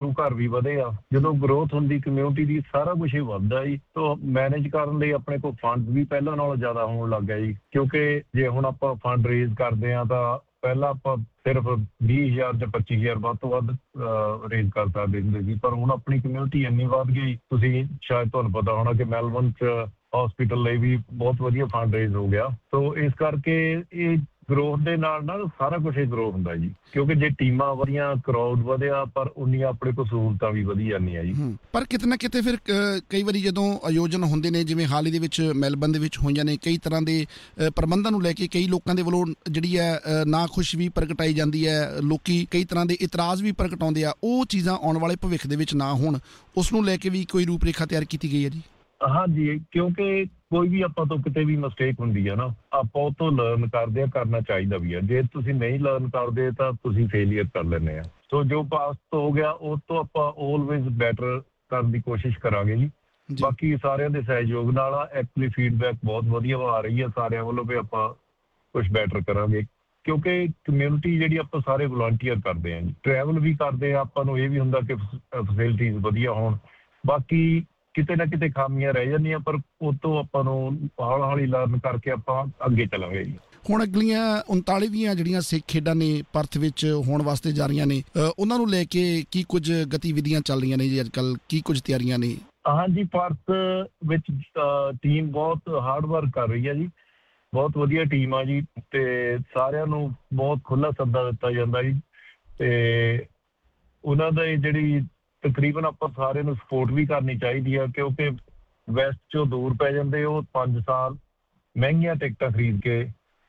ਗੁਰੂ ਘਰ ਵੀ ਵਧੇ ਆ। ਜਦੋਂ ਗਰੋਥ ਹੁੰਦੀ ਕਮਿਊਨਿਟੀ ਦੀ ਸਾਰਾ ਕੁਛ ਹੀ ਵੱਧਦਾ ਜੀ। ਤਾਂ ਮੈਨੇਜ ਕਰਨ ਲਈ ਆਪਣੇ ਕੋਲ ਫੰਡ ਵੀ ਪਹਿਲਾਂ ਨਾਲੋਂ ਜ਼ਿਆਦਾ ਹੋਣ ਲੱਗ ਗਿਆ ਜੀ, ਕਿਉਂਕਿ ਜੇ ਹੁਣ ਆਪਾਂ ਫੰਡ ਰੇਜ਼ ਕਰਦੇ ਹਾਂ ਤਾਂ ਪਹਿਲਾਂ ਆਪਾਂ ਸਿਰਫ 20,000 ਜਾਂ 25,000 ਵੱਧ ਤੋਂ ਵੱਧ ਰੇਜ਼ ਕਰ ਸਕਦੇ ਹੁੰਦੇ ਸੀ, ਪਰ ਹੁਣ ਆਪਣੀ ਕਮਿਊਨਿਟੀ ਇੰਨੀ ਵੱਧ ਗਈ। ਤੁਸੀਂ ਸ਼ਾਇਦ ਤੁਹਾਨੂੰ ਪਤਾ ਹੋਣਾ ਕਿ ਮੈਲਬਨ 'ਚ ਹਸਪੀਟਲ ਲਈ ਵੀ ਬਹੁਤ ਵਧੀਆ ਫੰਡ ਰੇਜ਼ ਹੋ ਗਿਆ। ਸੋ ਇਸ ਕਰਕੇ ਇਹ ਗਰੋਥ ਦੇ ਨਾਲ ਸਾਰਾ ਕੁਛ ਹੀ ਗਰੋ ਹੁੰਦਾ ਜੀ, ਕਿਉਂਕਿ ਜੇ ਟੀਮਾਂ ਵਧੀਆਂ, ਕਰਾਊਡ ਵਧਿਆ, ਪਰ ਉਨੀਆਂ ਆਪਣੇ ਕੋਲ ਸਹੂਲਤਾਂ ਵੀ ਵਧੀ ਜਾਂਦੀਆਂ ਜੀ। ਪਰ ਕਿਤੇ ਨਾ ਕਿਤੇ ਫਿਰ ਕਈ ਵਾਰੀ ਜਦੋਂ ਆਯੋਜਨ ਹੁੰਦੇ ਨੇ, ਜਿਵੇਂ ਹਾਲ ਹੀ ਦੇ ਵਿੱਚ ਮੈਲਬਨ ਦੇ ਵਿੱਚ ਹੋਈਆਂ ਨੇ, ਕਈ ਤਰ੍ਹਾਂ ਦੇ ਪ੍ਰਬੰਧਾਂ ਨੂੰ ਲੈ ਕੇ ਕਈ ਲੋਕਾਂ ਦੇ ਵੱਲੋਂ ਜਿਹੜੀ ਹੈ ਨਾਖੁਸ਼ ਵੀ ਪ੍ਰਗਟਾਈ ਜਾਂਦੀ ਹੈ। ਲੋਕੀ ਕਈ ਤਰ੍ਹਾਂ ਦੇ ਇਤਰਾਜ਼ ਵੀ ਪ੍ਰਗਟਾਉਂਦੇ ਆ। ਉਹ ਚੀਜ਼ਾਂ ਆਉਣ ਵਾਲੇ ਭਵਿੱਖ ਦੇ ਵਿੱਚ ਨਾ ਹੋਣ, ਉਸ ਨੂੰ ਲੈ ਕੇ ਵੀ ਕੋਈ ਰੂਪ ਰੇਖਾ ਤਿਆਰ ਕੀਤੀ ਗਈ ਹੈ ਜੀ? ਹਾਂਜੀ, ਕਿਉਂਕਿ ਕੋਈ ਵੀ ਆਪਾਂ ਤੋਂ ਕਿਤੇ ਵੀ ਮਿਸਟੇਕ ਹੁੰਦੀ ਹੈ ਨਾ, ਆਪਾਂ ਉਹ ਤੋਂ ਲਰਨ ਕਰਦੇ ਆ, ਕਰਨਾ ਚਾਹੀਦਾ ਵੀ ਹੈ। ਜੇ ਤੁਸੀਂ ਨਹੀਂ ਲਰਨ ਕਰਦੇ ਤਾਂ ਤੁਸੀਂ ਫੇਲੀਅਰ ਕਰ ਲੈਂਦੇ ਆ। ਸੋ ਜੋ ਪਾਸ ਹੋ ਗਿਆ ਉਹ ਤੋਂ ਆਪਾਂ ਆਲਵੇਜ਼ ਬੈਟਰ ਕਰਨ ਦੀ ਕੋਸ਼ਿਸ਼ ਕਰਾਂਗੇ ਜੀ। ਬਾਕੀ ਸਾਰਿਆਂ ਦੇ ਸਹਿਯੋਗ ਨਾਲ ਐਕਚੁਅਲੀ ਫੀਡਬੈਕ ਬਹੁਤ ਵਧੀਆ ਆ ਰਹੀ ਹੈ ਸਾਰਿਆਂ ਵੱਲੋਂ ਵੀ ਆਪਾਂ ਕੁਛ ਬੈਟਰ ਕਰਾਂਗੇ, ਕਿਉਂਕਿ ਕਮਿਊਨਿਟੀ ਜਿਹੜੀ ਆਪਾਂ ਸਾਰੇ ਵਲੰਟੀਅਰ ਕਰਦੇ ਹਾਂ ਜੀ, ਟਰੈਵਲ ਵੀ ਕਰਦੇ ਆ। ਆਪਾਂ ਨੂੰ ਇਹ ਵੀ ਹੁੰਦਾ ਕਿ ਫੈਸਿਲਿਟੀਜ਼ ਵਧੀਆ ਹੋਣ। ਬਾਕੀ ਕਿਤੇ ਨਾ ਕਿਤੇ ਖਾਮੀਆਂ ਰਹਿ ਜਾਂਦੀਆਂ, ਪਰ ਉਹ ਤੋਂ ਆਪਾਂ ਨੂੰ ਹੌਲੀ ਹੌਲੀ ਲਰਨ ਕਰਕੇ ਆਪਾਂ ਅੱਗੇ ਚੱਲਾਂਗੇ ਜੀ। ਹੁਣ ਅਗਲੀਆਂ 39ਵੀਆਂ ਜਿਹੜੀਆਂ ਸਿੱਖ ਖੇਡਾਂ ਨੇ ਪਰਥ ਵਿੱਚ ਹੋਣ ਵਾਸਤੇ ਜਾ ਰਹੀਆਂ ਨੇ, ਉਹਨਾਂ ਨੂੰ ਲੈ ਕੇ ਕੀ ਕੁਝ ਗਤੀਵਿਧੀਆਂ ਚੱਲ ਰਹੀਆਂ ਨੇ ਜੀ? ਅੱਜ ਕੱਲ੍ਹ ਕੀ ਕੁਝ ਤਿਆਰੀਆਂ ਨੇ? ਹਾਂਜੀ, ਪਰਥ ਵਿੱਚ ਟੀਮ ਬਹੁਤ ਹਾਰਡ ਵਰਕ ਕਰ ਰਹੀ ਹੈ ਜੀ। ਬਹੁਤ ਵਧੀਆ ਟੀਮ ਆ ਜੀ, ਤੇ ਸਾਰਿਆਂ ਨੂੰ ਬਹੁਤ ਖੁੱਲ੍ਹਾ ਸੱਦਾ ਦਿੱਤਾ ਜਾਂਦਾ ਜੀ। ਤੇ ਉਹਨਾਂ ਦਾ ਜਿਹੜੀ ਤਕਰੀਬਨ ਆਪਾਂ ਸਾਰਿਆਂ ਨੂੰ ਸਪੋਰਟ ਵੀ ਕਰਨੀ ਚਾਹੀਦੀ ਆ, ਕਿਉਂਕਿ ਵੈਸਟ 'ਚੋਂ ਦੂਰ ਪੈ ਜਾਂਦੇ। ਉਹ 5 ਸਾਲ ਮਹਿੰਗੀਆਂ ਟਿਕਟਾਂ ਖਰੀਦ ਕੇ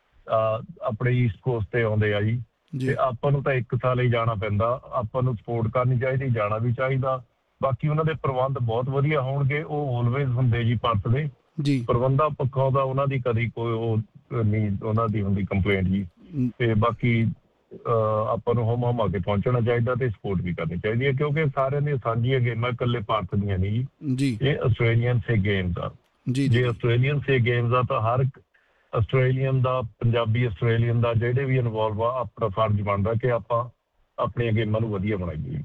ਆਪਣੇ ਈਸਟ ਕੋਸਟ 'ਤੇ ਆਉਂਦੇ ਆ ਜੀ, ਤੇ ਆਪਾਂ ਨੂੰ ਤਾਂ 1 ਸਾਲ ਹੀ ਜਾਣਾ ਪੈਂਦਾ। ਆਪਾਂ ਨੂੰ ਸਪੋਰਟ ਕਰਨੀ ਚਾਹੀਦੀ, ਜਾਣਾ ਵੀ ਚਾਹੀਦਾ। ਬਾਕੀ ਉਹਨਾਂ ਦੇ ਪ੍ਰਬੰਧ ਬਹੁਤ ਵਧੀਆ ਹੋਣਗੇ। ਉਹ ਆਲਵੇਜ਼ ਹੁੰਦੇ ਜੀ ਪਰਥ ਦੇ ਪ੍ਰਬੰਧਾਂ ਪੱਖੋਂ ਦਾ ਉਹਨਾਂ ਦੀ ਕਦੀ ਕੋਈ ਉਹ ਨਹੀਂ ਉਹਨਾਂ ਦੀ ਹੁੰਦੀ ਕੰਪਲੇਂਟ ਜੀ। ਤੇ ਬਾਕੀ ਆਪਾਂ ਨੂੰ ਹਮ ਕੇ ਪਹੁੰਚਣਾ ਚਾਹੀਦਾ ਤੇ ਸਪੋਰਟ ਵੀ ਕਰਨੀ ਚਾਹੀਦੀ ਹੈ, ਕਿਉਂਕਿ ਸਾਰਿਆਂ ਦੀਆਂ ਸਾਂਝੀਆਂ ਗੇਮਾਂ ਇਕੱਲੇ ਭਾਰਤ ਦੀਆਂ ਨਹੀਂ ਜੀ। ਇਹ ਆਸਟ੍ਰੇਲੀਅਨ ਸੇ ਗੇਮਸ ਆ। ਜੇ ਆਸਟ੍ਰੇਲੀਅਨ ਸੇ ਗੇਮਸ ਆ ਤਾਂ ਹਰ ਆਸਟ੍ਰੇਲੀਅਨ ਦਾ, ਪੰਜਾਬੀ ਆਸਟ੍ਰੇਲੀਅਨ ਦਾ, ਜਿਹੜੇ ਵੀ ਇਨਵੋਲਵ ਆ, ਆਪਣਾ ਫਰਜ਼ ਬਣਦਾ ਕਿ ਆਪਾਂ ਆਪਣੀਆਂ ਗੇਮਾਂ ਨੂੰ ਵਧੀਆ ਬਣਾਈਏ।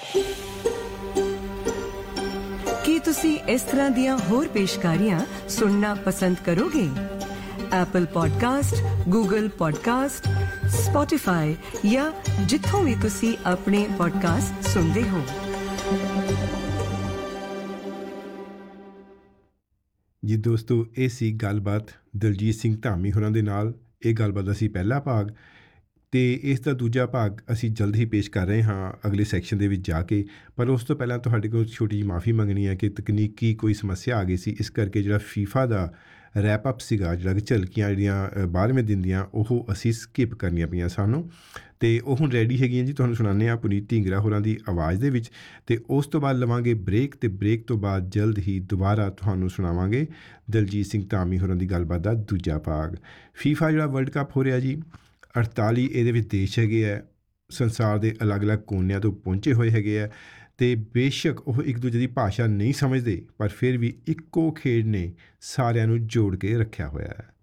ਕੀ ਤੁਸੀਂ ਇਸ ਤਰ੍ਹਾਂ ਦੀਆਂ ਹੋਰ ਪੇਸ਼ਕਾਰੀਆਂ ਸੁਣਨਾ ਪਸੰਦ ਕਰੋਗੇ? Apple podcast, Google podcast, Spotify ਜਾਂ ਜਿੱਥੋਂ ਵੀ ਤੁਸੀਂ ਆਪਣੇ ਪੋਡਕਾਸਟ ਸੁਣਦੇ ਹੋ। ਜੀ ਦੋਸਤੋ, ਇਹ ਸੀ ਗੱਲਬਾਤ ਦਲਜੀਤ ਸਿੰਘ ਧਾਮੀ ਹੋਰਾਂ ਦੇ ਨਾਲ। ਇਹ ਗੱਲਬਾਤ ਦਾ ਸੀ ਪਹਿਲਾ ਭਾਗ, ਅਤੇ ਇਸ ਦਾ ਦੂਜਾ ਭਾਗ ਅਸੀਂ ਜਲਦ ਹੀ ਪੇਸ਼ ਕਰ ਰਹੇ ਹਾਂ ਅਗਲੇ ਸੈਕਸ਼ਨ ਦੇ ਵਿੱਚ ਜਾ ਕੇ। ਪਰ ਉਸ ਤੋਂ ਪਹਿਲਾਂ ਤੁਹਾਡੇ ਕੋਲ ਛੋਟੀ ਜਿਹੀ ਮਾफ़ੀ ਮੰਗਣੀ ਹੈ ਕਿ ਤਕਨੀਕੀ ਕੋਈ ਸਮੱਸਿਆ ਆ ਗਈ ਸੀ, ਇਸ ਕਰਕੇ ਜਿਹੜਾ ਫੀਫਾ ਦਾ ਰੈਪ ਅਪ ਸੀਗਾ, ਜਿਹੜਾ ਕਿ ਝਲਕੀਆਂ ਜਿਹੜੀਆਂ 12ਵੇਂ ਦਿਨ ਦੀਆਂ, ਉਹ ਅਸੀਂ ਸਕਿਪ ਕਰਨੀਆਂ ਪਈਆਂ ਸਾਨੂੰ, ਅਤੇ ਉਹ ਹੁਣ ਰੈਡੀ ਹੈਗੀਆਂ ਜੀ। ਤੁਹਾਨੂੰ ਸੁਣਾਉਂਦੇ ਹਾਂ ਪੁਨੀਤ ਢੀਂਗਰਾ ਹੋਰਾਂ ਦੀ ਆਵਾਜ਼ ਦੇ ਵਿੱਚ, ਅਤੇ ਉਸ ਤੋਂ ਬਾਅਦ ਲਵਾਂਗੇ ਬ੍ਰੇਕ, ਅਤੇ ਬ੍ਰੇਕ ਤੋਂ ਬਾਅਦ ਜਲਦ ਹੀ ਦੁਬਾਰਾ ਤੁਹਾਨੂੰ ਸੁਣਾਵਾਂਗੇ ਦਲਜੀਤ ਸਿੰਘ ਧਾਮੀ ਹੋਰਾਂ ਦੀ ਗੱਲਬਾਤ ਦਾ ਦੂਜਾ ਭਾਗ। ਫੀਫਾ ਜਿਹੜਾ ਵਰਲਡ ਕੱਪ ਹੋ ਰਿਹਾ ਜੀ, 48 ਇਹਦੇ ਵਿੱਚ ਦੇਸ਼ ਹੈਗੇ ਹੈ, ਸੰਸਾਰ ਦੇ ਅਲੱਗ-ਅਲੱਗ ਕੋਨਿਆਂ ਤੋਂ ਪਹੁੰਚੇ ਹੋਏ ਹੈਗੇ ਹੈ, ਅਤੇ ਬੇਸ਼ੱਕ ਉਹ ਇੱਕ ਦੂਜੇ ਦੀ ਭਾਸ਼ਾ ਨਹੀਂ ਸਮਝਦੇ, ਪਰ ਫਿਰ ਵੀ ਇੱਕੋ ਖੇਡ ਨੇ ਸਾਰਿਆਂ ਨੂੰ ਜੋੜ ਕੇ ਰੱਖਿਆ ਹੋਇਆ ਹੈ।